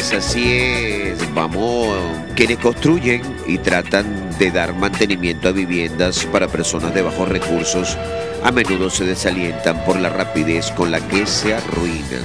pues así es, vamos, quienes construyen y tratan de dar mantenimiento a viviendas para personas de bajos recursos, a menudo se desalientan por la rapidez con la que se arruinan.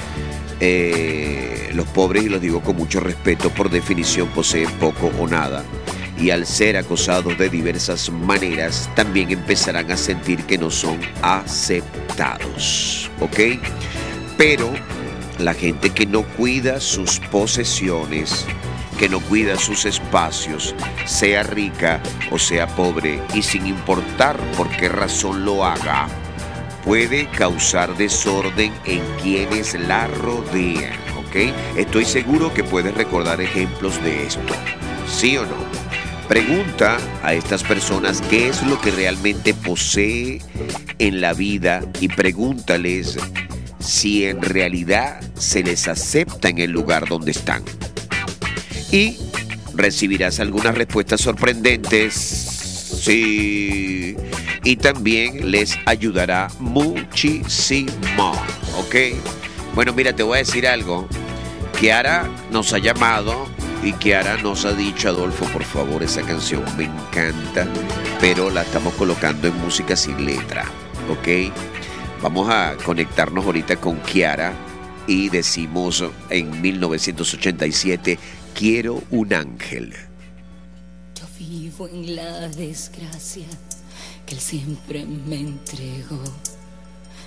Los pobres, y los digo con mucho respeto, por definición poseen poco o nada, y al ser acosados de diversas maneras, también empezarán a sentir que no son aceptados, ¿ok? Pero la gente que no cuida sus posesiones, que no cuida sus espacios, sea rica o sea pobre, y sin importar por qué razón lo haga, puede causar desorden en quienes la rodean, ¿ok? Estoy seguro que puedes recordar ejemplos de esto, ¿sí o no? Pregunta a estas personas qué es lo que realmente posee en la vida y pregúntales si en realidad se les acepta en el lugar donde están. Y recibirás algunas respuestas sorprendentes, sí, y también les ayudará muchísimo, ¿ok? Bueno, mira, te voy a decir algo. Kiara nos ha llamado y Kiara nos ha dicho: Adolfo, por favor, esa canción me encanta, pero la estamos colocando en música sin letra, ¿ok? Vamos a conectarnos ahorita con Kiara y decimos en 1987, quiero un ángel. Yo vivo en la desgracia que él siempre me entregó.